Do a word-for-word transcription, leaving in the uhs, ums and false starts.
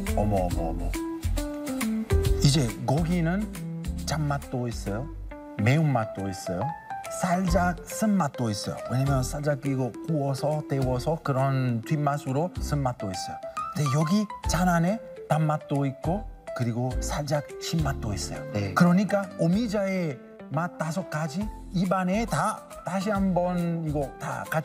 어머 어머 어머. 이제 고기는 잡맛도 있어요. 매운맛도 있어요. 살짝 쓴맛도 있어요. 왜냐면 살짝 이거 구워서 데워서 그런 뒷맛으로 쓴맛도 있어요. 근데 여기 잔 안에 단맛도 있고 그리고 살짝 신맛도 있어요. 네. 그러니까 오미자의 맛 다섯 가지 입안에 다 다시 한번 이거 다 같이